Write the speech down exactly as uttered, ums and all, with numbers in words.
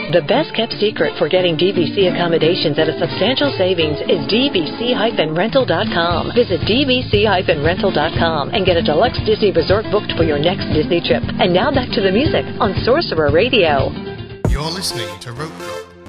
The best-kept secret for getting D V C accommodations at a substantial savings is D V C rental dot com. Visit D V C rental dot com and get a deluxe Disney resort booked for your next Disney trip. And now back to the music on Sorcerer Radio. You're listening to Rope Drop